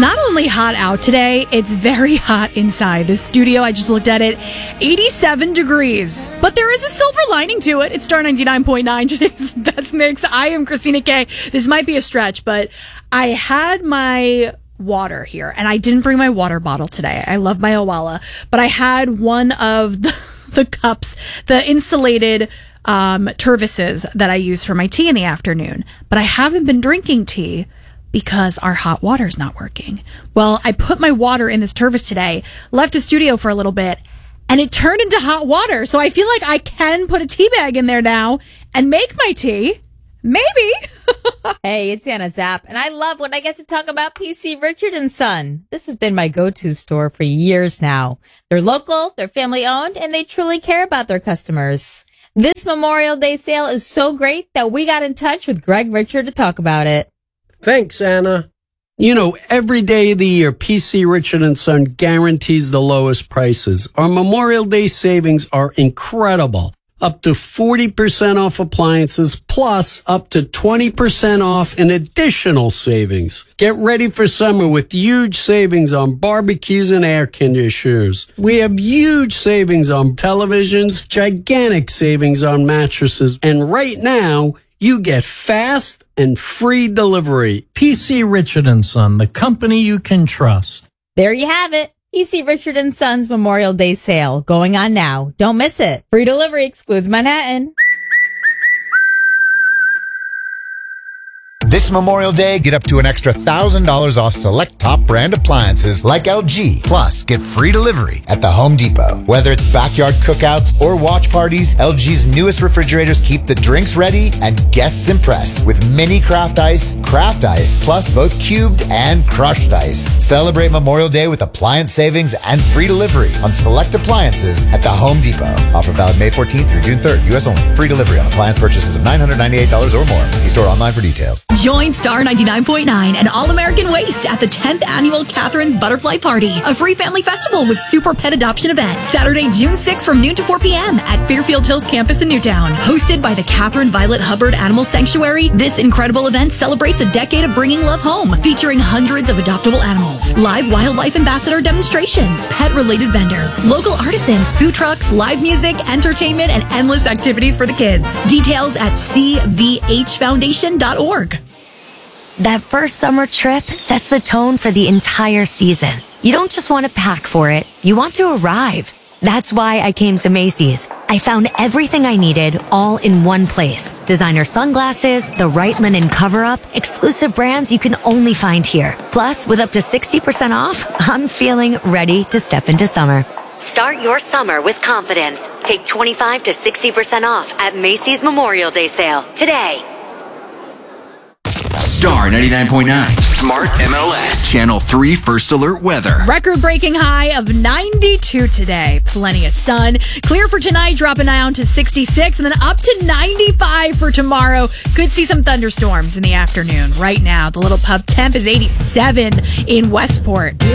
not only hot out today, it's very hot inside. The studio, I just looked at it, 87 degrees. But there is a silver lining to it. It's Star 99.9, today's best mix. I am Christina K. This might be a stretch, but I had my water here, and I didn't bring my water bottle today. I love my Owala, but I had one of the cups, the insulated turvises that I use for my tea in the afternoon. But I haven't been drinking tea because our hot water is not working. Well, I put my water in this turvis today, left the studio for a little bit, and it turned into hot water. So I feel like I can put a tea bag in there now and make my tea. Maybe. Hey, it's Anna Zapp, and I love when I get to talk about PC Richard & Son. This has been my go-to store for years now. They're local, they're family-owned, and they truly care about their customers. This Memorial Day sale is so great that we got in touch with Greg Richard to talk about it. Thanks, Anna. You know, every day of the year, PC Richard & Son guarantees the lowest prices. Our Memorial Day savings are incredible. Up to 40% off appliances, plus up to 20% off in additional savings. Get ready for summer with huge savings on barbecues and air conditioners. We have huge savings on televisions, gigantic savings on mattresses, and right now, you get fast and free delivery. PC Richard & Son, the company you can trust. There you have it. PC Richard & Son's Memorial Day sale going on now. Don't miss it. Free delivery excludes Manhattan. This Memorial Day, get up to an extra $1,000 off select top brand appliances like LG. Plus, get free delivery at the Home Depot. Whether it's backyard cookouts or watch parties, LG's newest refrigerators keep the drinks ready and guests impressed with mini craft ice, plus both cubed and crushed ice. Celebrate Memorial Day with appliance savings and free delivery on select appliances at the Home Depot. Offer valid May 14th through June 3rd. U.S. only. Free delivery on appliance purchases of $998 or more. See store online for details. Join Star 99.9 and All-American Waste at the 10th Annual Catherine's Butterfly Party, a free family festival with super pet adoption event. Saturday, June 6th from noon to 4 p.m. at Fairfield Hills campus in Newtown. Hosted by the Catherine Violet Hubbard Animal Sanctuary, this incredible event celebrates a decade of bringing love home, featuring hundreds of adoptable animals, live wildlife ambassador demonstrations, pet-related vendors, local artisans, food trucks, live music, entertainment, and endless activities for the kids. Details at cvhfoundation.org. That first summer trip sets the tone for the entire season. You don't just want to pack for it, you want to arrive. That's why I came to Macy's. I found everything I needed all in one place. Designer sunglasses, the right linen cover-up, exclusive brands you can only find here. Plus, with up to 60% off, I'm feeling ready to step into summer. Start your summer with confidence. Take 25 to 60% off at Macy's Memorial Day sale today. Star 99.9, Smart MLS, Channel 3 First Alert Weather. Record-breaking high of 92 today. Plenty of sun. Clear for tonight, dropping down to 66, and then up to 95 for tomorrow. Could see some thunderstorms in the afternoon. Right now, the Little Pub temp is 87 in Westport.